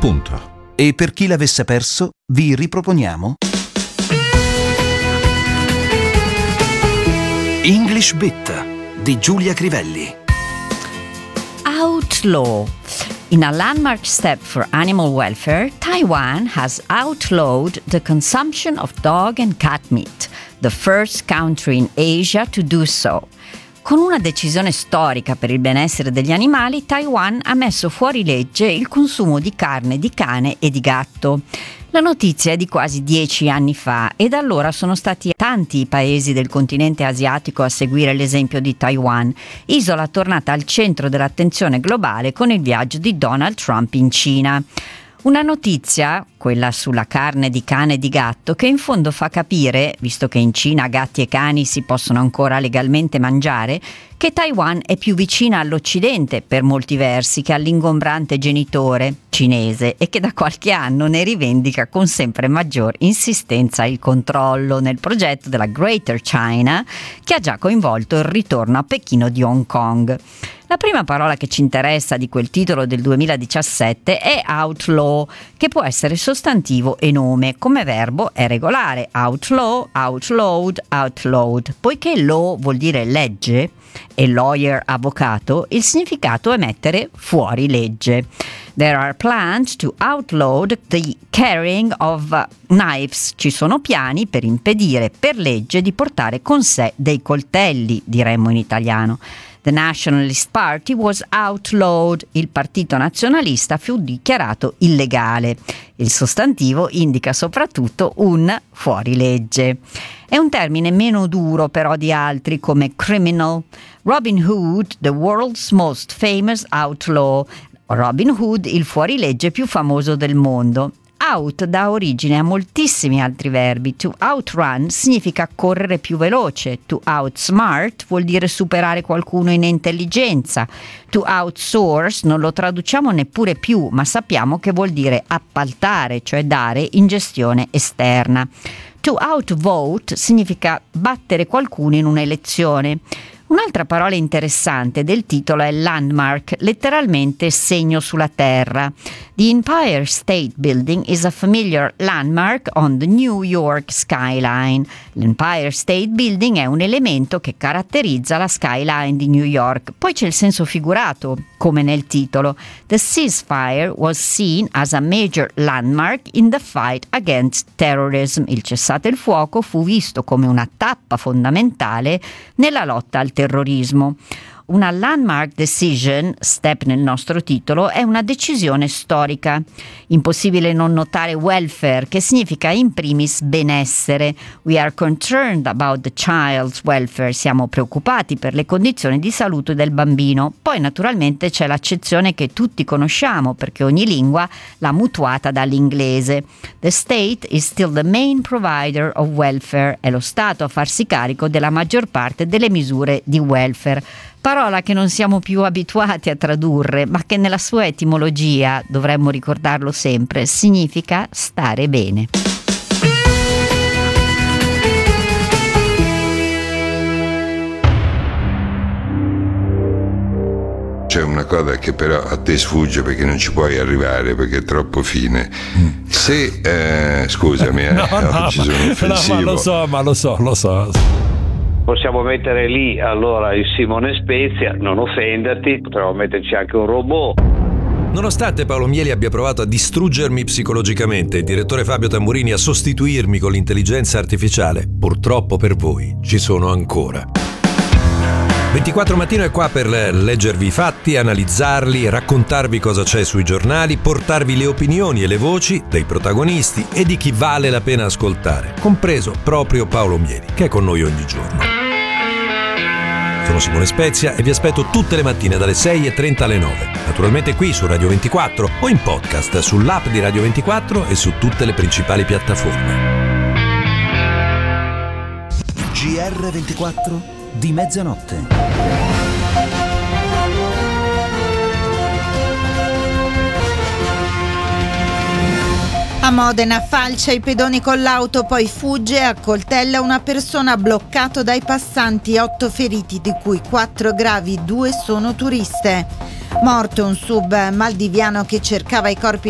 punto. E per chi l'avesse perso, vi riproponiamo English Bit di Giulia Crivelli. Outlaw. In a landmark step for animal welfare, Taiwan has outlawed the consumption of dog and cat meat, the first country in Asia to do so. Con una decisione storica per il benessere degli animali, Taiwan ha messo fuori legge il consumo di carne di cane e di gatto. La notizia è di quasi 10 anni fa e da allora sono stati tanti i paesi del continente asiatico a seguire l'esempio di Taiwan, isola tornata al centro dell'attenzione globale con il viaggio di Donald Trump in Cina. Una notizia, quella sulla carne di cane e di gatto, che in fondo fa capire, visto che in Cina gatti e cani si possono ancora legalmente mangiare, che Taiwan è più vicina all'Occidente per molti versi che all'ingombrante genitore cinese e che da qualche anno ne rivendica con sempre maggior insistenza il controllo nel progetto della Greater China, che ha già coinvolto il ritorno a Pechino di Hong Kong. La prima parola che ci interessa di quel titolo del 2017 è outlaw, che può essere sostantivo e nome. Come verbo è regolare: outlaw, outlawed, outlawed. Poiché law vuol dire legge e lawyer avvocato, il significato è mettere fuori legge. There are plans to outlaw the carrying of knives. Ci sono piani per impedire per legge di portare con sé dei coltelli, diremmo in italiano. The Nationalist Party was outlawed. Il partito nazionalista fu dichiarato illegale. Il sostantivo indica soprattutto un fuorilegge. È un termine meno duro però di altri come criminal. Robin Hood, the world's most famous outlaw. Robin Hood, il fuorilegge più famoso del mondo. Out dà origine a moltissimi altri verbi. To outrun significa correre più veloce. To outsmart vuol dire superare qualcuno in intelligenza. To outsource non lo traduciamo neppure più, ma sappiamo che vuol dire appaltare, cioè dare in gestione esterna. To outvote significa battere qualcuno in un'elezione. Un'altra parola interessante del titolo è landmark, letteralmente segno sulla terra. The Empire State Building is a familiar landmark on the New York skyline. L'Empire State Building è un elemento che caratterizza la skyline di New York. Poi c'è il senso figurato, come nel titolo. The ceasefire was seen as a major landmark in the fight against terrorism. Il cessate il fuoco fu visto come una tappa fondamentale nella lotta al terrorismo. Una landmark decision, step nel nostro titolo, è una decisione storica. Impossibile non notare welfare, che significa in primis benessere. We are concerned about the child's welfare. Siamo preoccupati per le condizioni di salute del bambino. Poi naturalmente c'è l'accezione che tutti conosciamo, perché ogni lingua l'ha mutuata dall'inglese. The state is still the main provider of welfare. È lo Stato a farsi carico della maggior parte delle misure di welfare. Parola che non siamo più abituati a tradurre, ma che nella sua etimologia, dovremmo ricordarlo sempre, significa stare bene. C'è una cosa che però a te sfugge perché non ci puoi arrivare perché è troppo fine. Se scusami, oggi sono offensivo. No, ma lo so. Possiamo mettere lì allora il Simone Spezia, non offenderti, potremmo metterci anche un robot. Nonostante Paolo Mieli abbia provato a distruggermi psicologicamente e il direttore Fabio Tamburini a sostituirmi con l'intelligenza artificiale, purtroppo per voi ci sono ancora. 24 Mattino è qua per leggervi i fatti, analizzarli, raccontarvi cosa c'è sui giornali, portarvi le opinioni e le voci dei protagonisti e di chi vale la pena ascoltare, compreso proprio Paolo Mieli, che è con noi ogni giorno. Sono Simone Spezia e vi aspetto tutte le mattine dalle 6:30 alle 9, naturalmente qui su Radio 24 o in podcast sull'app di Radio 24 e su tutte le principali piattaforme. GR24 di mezzanotte. A Modena falcia i pedoni con l'auto, poi fugge e accoltella una persona, bloccato dai passanti, 8 feriti di cui 4 gravi, 2 sono turiste. Morto un sub maldiviano che cercava i corpi